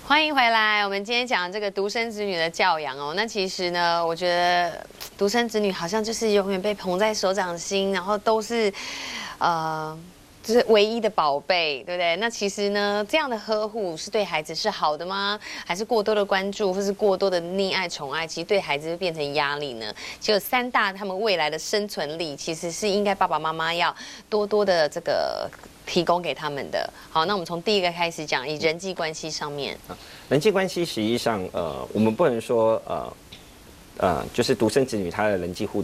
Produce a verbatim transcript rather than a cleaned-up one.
欢迎回来。我们今天讲这个独生子女的教养哦，那其实呢，我觉得独生子女好像就是永远被捧在手掌心，然后都是，呃。就是唯一的宝贝，对不对？那其实呢，这样的呵护是对孩子是好的吗？还是过多的关注，或是过多的溺爱、宠爱，其实对孩子会变成压力呢？其实有三大他们未来的生存力，其实是应该爸爸妈妈要多多的这个提供给他们的。好，那我们从第一个开始讲，以人际关系上面。 人际关系实际上，呃，我们不能说呃。呃，就是独生子女他的人际互